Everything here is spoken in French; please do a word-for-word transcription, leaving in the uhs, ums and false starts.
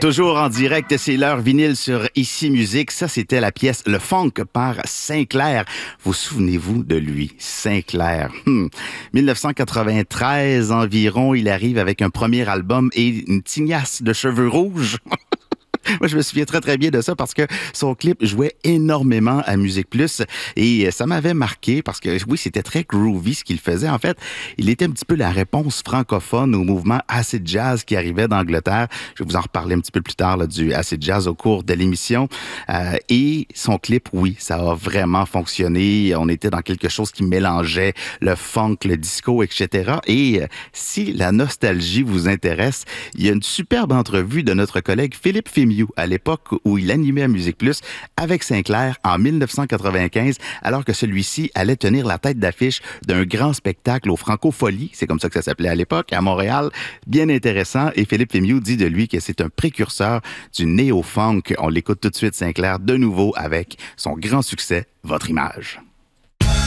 Toujours en direct, c'est l'heure vinyle sur Ici Musique. Ça, c'était la pièce Le Funk par Sinclair. Vous souvenez-vous de lui, Sinclair? Hmm. dix-neuf cent quatre-vingt-treize environ, il arrive avec un premier album et une tignasse de cheveux rouges. Moi, je me souviens très, très bien de ça parce que son clip jouait énormément à Musique Plus et ça m'avait marqué parce que, oui, c'était très groovy ce qu'il faisait. En fait, il était un petit peu la réponse francophone au mouvement acid jazz qui arrivait d'Angleterre. Je vais vous en reparler un petit peu plus tard là, du acid jazz au cours de l'émission. Euh, et son clip, oui, ça a vraiment fonctionné. On était dans quelque chose qui mélangeait le funk, le disco, et cetera. Et euh, si la nostalgie vous intéresse, il y a une superbe entrevue de notre collègue Philippe Fémieux à l'époque où il animait à Musique Plus avec Sinclair en dix-neuf cent quatre-vingt-quinze, alors que celui-ci allait tenir la tête d'affiche d'un grand spectacle au Francophonie, c'est comme ça que ça s'appelait à l'époque, à Montréal. Bien intéressant. Et Philippe Fémieux dit de lui que c'est un précurseur du néo-funk. On l'écoute tout de suite, Sinclair, de nouveau avec son grand succès, Votre image.